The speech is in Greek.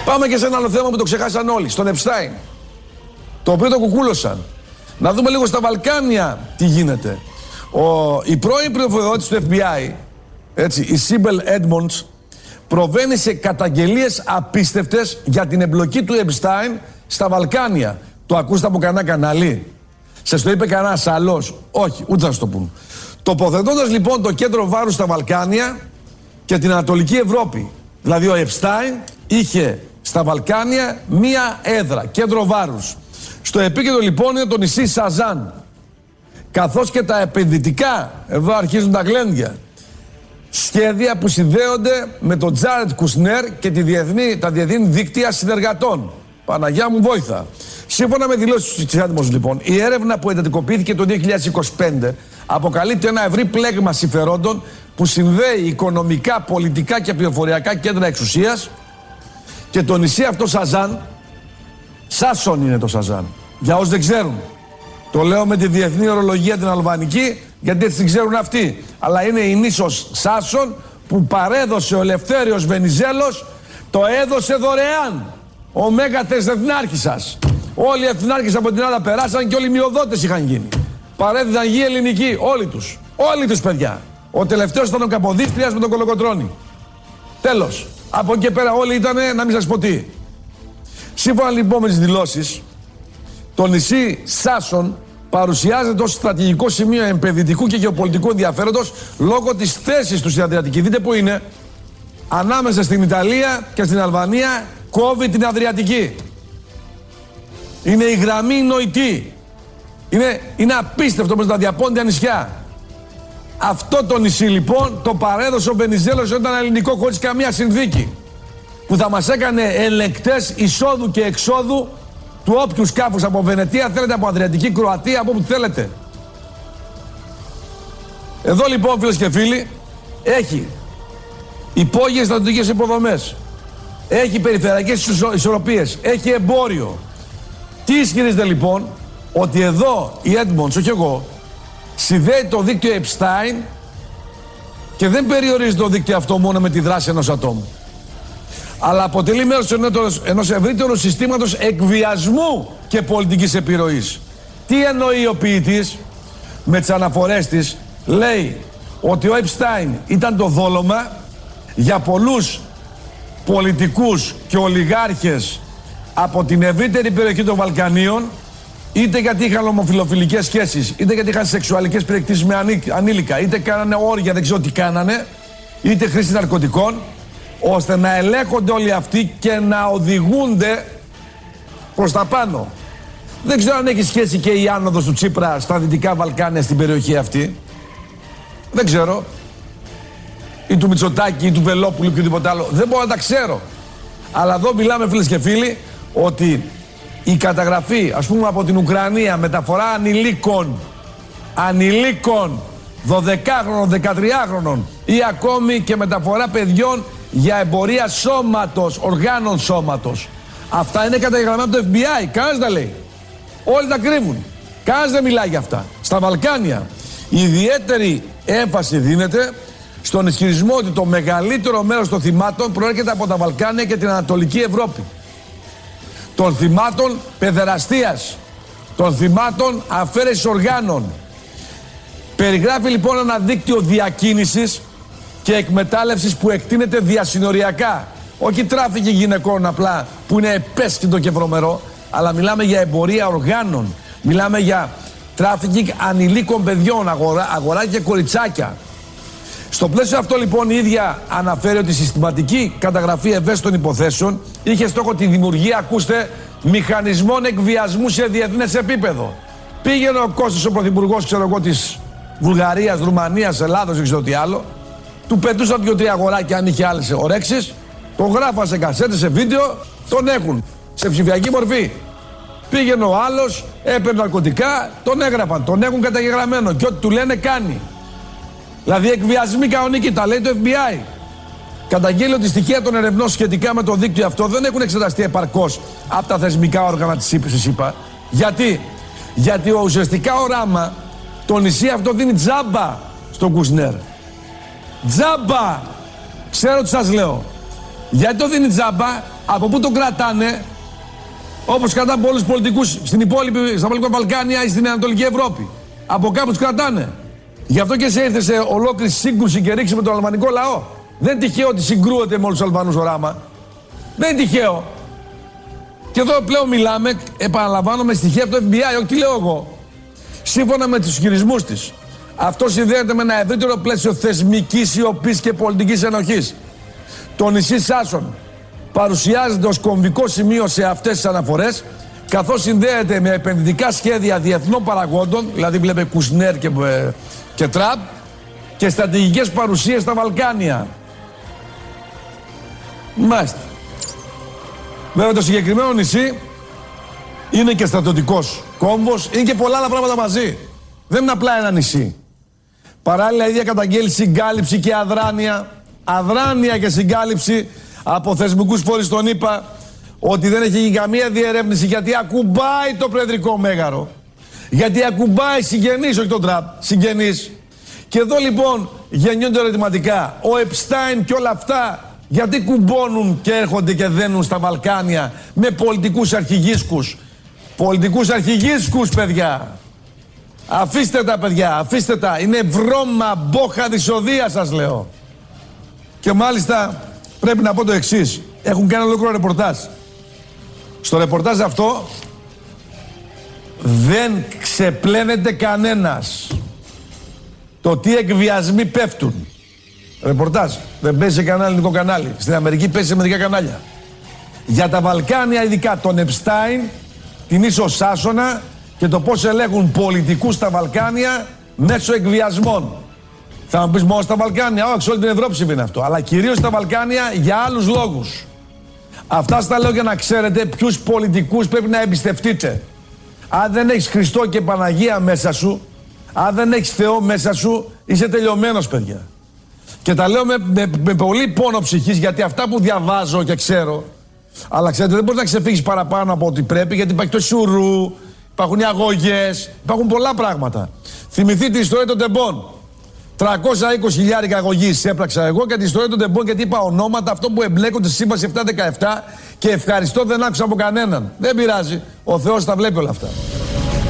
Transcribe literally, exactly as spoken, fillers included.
Πάμε και σε ένα άλλο θέμα που το ξεχάσαν όλοι, στον Επστάιν. Το οποίο το κουκούλωσαν. Να δούμε λίγο στα Βαλκάνια τι γίνεται. Ο, η πρώην πληροφοριοδότης του Εφ Μπι Άι, έτσι, η Σίμπελ Έντμοντς, προβαίνει σε καταγγελίες απίστευτες για την εμπλοκή του Επστάιν στα Βαλκάνια. Το ακούσατε από κανένα κανάλι? Σας το είπε κανένας άλλος? Όχι, ούτε θα σας το πούν. Τοποθετώντας λοιπόν το κέντρο βάρους στα Βαλκάνια και την Ανατολική Ευρώπη. Δηλαδή ο Επστάιν είχε στα Βαλκάνια μία έδρα, κέντρο βάρους. Στο επίκεντρο λοιπόν είναι το νησί Σαζάν. Καθώς και τα επενδυτικά, εδώ αρχίζουν τα γλέντια, σχέδια που συνδέονται με τον Τζάρετ Κουσνέρ και τη διεθνή, τα διεθνή δίκτυα συνεργατών. Παναγιά μου βόηθα. Σύμφωνα με δηλώσεις της Έντμοντς λοιπόν, η έρευνα που εντατικοποιήθηκε το δύο χιλιάδες είκοσι πέντε αποκαλύπτει ένα ευρύ πλέγμα συμφερόντων που συνδέει οικονομικά, πολιτικά και πληροφοριακά κέντρα εξουσίας και το νησί αυτό Σαζάν, Σάσον είναι το Σαζάν, για όσους δεν ξέρουν. Το λέω με τη διεθνή ορολογία την αλβανική, γιατί έτσι την ξέρουν αυτοί. Αλλά είναι η νήσος Σάσον που παρέδωσε ο Ελευθέριος Βενιζέλος, το έδωσε δωρεάν ο μέγαθες εθνάρχισσας. Όλοι οι εθνάρχες από την Ελλάδα περάσαν και όλοι οι μειοδότες είχαν γίνει. Παρέδιδαν γη ελληνική, όλοι τους. Όλοι τους παιδιά. Ο τελευταίος ήταν ο Καποδίστριας με τον Κολοκοτρώνη. Τέλος. Από εκεί και πέρα όλοι ήταν, να μην σας πω τι. Σύμφωνα λοιπόν με τις δηλώσεις, το νησί Σάσον παρουσιάζεται ως στρατηγικό σημείο επενδυτικού και γεωπολιτικού ενδιαφέροντος λόγω της θέσης του στην Αδριατική. Δείτε που είναι. Ανάμεσα στην Ιταλία και στην Αλβανία κόβει την Αδριατική. Είναι η γραμμή νοητή. Είναι, είναι απίστευτο με τα διαπόντια νησιά. Αυτό το νησί λοιπόν το παρέδωσε ο Βενιζέλος όταν ήταν ελληνικό χωρίς καμία συνθήκη. Που θα μας έκανε ελεκτές εισόδου και εξόδου του όποιου σκάφους από Βενετία θέλετε, από Αδριατική, Κροατία, από όπου θέλετε. Εδώ λοιπόν φίλες και φίλοι έχει υπόγειες στρατιωτικές υποδομές, έχει περιφερειακές ισορροπίες, έχει εμπόριο. Τι ισχυρίζεται λοιπόν? Ότι εδώ η Έντμοντς, όχι εγώ, συνδέει το δίκτυο Επστάιν και δεν περιορίζει το δίκτυο αυτό μόνο με τη δράση ενός ατόμου, αλλά αποτελεί μέρος ενός ευρύτερου συστήματος εκβιασμού και πολιτικής επιρροής. Τι εννοεί ο ποιητής? Με τις αναφορές της λέει ότι ο Επστάιν ήταν το δόλωμα για πολλούς πολιτικούς και ολιγάρχες από την ευρύτερη περιοχή των Βαλκανίων, είτε γιατί είχαν ομοφυλοφιλικές σχέσεις, είτε γιατί είχαν σεξουαλικές περιεκτήσεις με ανήλικα, είτε κάνανε όρια, δεν ξέρω τι κάνανε, είτε χρήση ναρκωτικών, ώστε να ελέγχονται όλοι αυτοί και να οδηγούνται προς τα πάνω. Δεν ξέρω αν έχει σχέση και η άνοδος του Τσίπρα στα Δυτικά Βαλκάνια, στην περιοχή αυτή. Δεν ξέρω. Ή του Μητσοτάκη ή του Βελόπουλου ή οποιοδήποτε άλλο. Δεν μπορώ να τα ξέρω. Αλλά εδώ μιλάμε φίλες και φίλοι ότι η καταγραφή, ας πούμε από την Ουκρανία, μεταφορά ανηλίκων, ανηλίκων δωδεκάχρονων, δεκατριάχρονων ή ακόμη και μεταφορά παιδιών για εμπορία σώματος, οργάνων σώματος. Αυτά είναι καταγεγραμμένα από το Εφ Μπι Άι. Κανένας τα λέει. Όλοι τα κρύβουν. Κανένας δεν μιλάει για αυτά. Στα Βαλκάνια η ιδιαίτερη έμφαση δίνεται στον ισχυρισμό ότι το μεγαλύτερο μέρος των θυμάτων προέρχεται από τα Βαλκάνια και την Ανατολική Ευρώπη. Των θυμάτων παιδεραστίας, των θυμάτων αφαίρεσης οργάνων. Περιγράφει λοιπόν ένα δίκτυο διακίνησης και εκμετάλλευσης που εκτείνεται διασυνοριακά. Όχι τράφικη γυναικών απλά που είναι επέσχυντο και βρωμερό, αλλά μιλάμε για εμπορία οργάνων. Μιλάμε για τράφικη ανηλίκων παιδιών, αγορά, αγοράκια και κοριτσάκια. Στο πλαίσιο αυτό λοιπόν η ίδια αναφέρει ότι η συστηματική καταγραφή ευαίσθητων υποθέσεων είχε στόχο τη δημιουργία, ακούστε, μηχανισμών εκβιασμού σε διεθνές επίπεδο. Πήγαινε ο Κώστας ο πρωθυπουργός, ξέρω εγώ, της Βουλγαρίας, Ρουμανίας, Ελλάδος, δεν ξέρω τι άλλο, του πετούσαν δύο-τρία αγοράκια αν είχε άλλες ορέξεις, τον γράφαν σε κασέτες, σε βίντεο, τον έχουν σε ψηφιακή μορφή. Πήγαινε ο άλλος, έπαιρνε ναρκωτικά, τον έγραφαν, τον έχουν καταγεγραμμένο και ό,τι του λένε κάνει. Δηλαδή εκβιασμοί κανονικοί, τα λέει το Εφ Μπι Άι. Καταγγέλει ότι στοιχεία των ερευνών σχετικά με το δίκτυο αυτό δεν έχουν εξεταστεί επαρκώς από τα θεσμικά όργανα της ΣΥΠΑ. Γιατί? Γιατί ουσιαστικά ο Ράμα το νησί αυτό δίνει τζάμπα στον Κουσνέρ. Τζάμπα! Ξέρω τι σας λέω. Γιατί το δίνει τζάμπα? Από πού τον κρατάνε, όπως κρατάνε πολλούς πολιτικούς στην υπόλοιπη, στα Βαλκάνια Βαλκάνια ή στην Ανατολική Ευρώπη. Από κάπου τους κρατάνε. Γι' αυτό και σε ήρθε σε ολόκληρη σύγκρουση και ρίξη με τον αλβανικό λαό. Δεν είναι τυχαίο ότι συγκρούεται με όλους τους Αλβανούς ο Ράμα. Δεν είναι τυχαίο. Και εδώ πλέον μιλάμε, επαναλαμβάνω, με στοιχεία από το Εφ Μπι Άι, όχι τι λέω εγώ. Σύμφωνα με τους ισχυρισμούς της. Αυτό συνδέεται με ένα ευρύτερο πλαίσιο θεσμικής σιωπής και πολιτικής ενοχής. Το νησί Σάσον παρουσιάζεται ως κομβικό σημείο σε αυτές τις αναφορές, καθώς συνδέεται με επενδυτικά σχέδια διεθνών παραγόντων, δηλαδή βλέπε Κουσνέρ και, και Τραμπ, και στρατηγικές παρουσίες στα Βαλκάνια. Μάλιστα. Βέβαια το συγκεκριμένο νησί είναι και στρατιωτικός κόμβος, είναι και πολλά άλλα πράγματα μαζί. Δεν είναι απλά ένα νησί. Παράλληλα, η ίδια καταγγέλει συγκάλυψη και αδράνεια, αδράνεια και συγκάλυψη από θεσμικούς φορείς των ΗΠΑ, ότι δεν έχει γίνει καμία διερεύνηση γιατί ακουμπάει το προεδρικό μέγαρο. Γιατί ακουμπάει συγγενείς, όχι τον Τραμπ, συγγενείς. Και εδώ λοιπόν γεννιούνται ερωτηματικά. Ο Επστάιν και όλα αυτά, γιατί κουμπώνουν και έρχονται και δένουν στα Βαλκάνια με πολιτικούς αρχηγίσκους. Πολιτικούς αρχηγίσκους, παιδιά. Αφήστε τα, παιδιά, αφήστε τα. Είναι βρώμα, μπόχα δυσοδεία, σας λέω. Και μάλιστα πρέπει να πω το εξής. Έχουν κάνει ολόκληρο ρεπορτάζ. Στο ρεπορτάζ αυτό δεν ξεπλένεται κανένας το τι εκβιασμοί πέφτουν. Ρεπορτάζ. Δεν παίζει σε κανένα ελληνικό κανάλι. Στην Αμερική παίζει σε μερικά κανάλια. Για τα Βαλκάνια, ειδικά τον Επστάιν, την ίσο Σάσονα και το πώς ελέγχουν πολιτικούς στα Βαλκάνια μέσω εκβιασμών. Θα μου πεις μόνο στα Βαλκάνια, όχι, σε όλη την Ευρώπη συμβαίνει αυτό. Αλλά κυρίως στα Βαλκάνια για άλλους λόγους. Αυτά στα λέω για να ξέρετε ποιους πολιτικούς πρέπει να εμπιστευτείτε. Αν δεν έχεις Χριστό και Παναγία μέσα σου, αν δεν έχεις Θεό μέσα σου, είσαι τελειωμένος, παιδιά. Και τα λέω με, με, με πολύ πόνο ψυχής, γιατί αυτά που διαβάζω και ξέρω. Αλλά ξέρετε, δεν μπορείς να ξεφύγεις παραπάνω από ό,τι πρέπει, γιατί υπάρχει το σουρού, υπάρχουν οι αγωγές, υπάρχουν πολλά πράγματα. Θυμηθείτε την ιστορία των τεμπών. τριακόσια είκοσι χιλιάρικα αγωγής έπραξα εγώ και την ιστορία των τεμπών, γιατί είπα ονόματα, αυτό που εμπλέκονται στη Σύμβαση επτακόσια δεκαεπτά, και ευχαριστώ δεν άκουσα από κανέναν. Δεν πειράζει. Ο Θεός τα βλέπει όλα αυτά.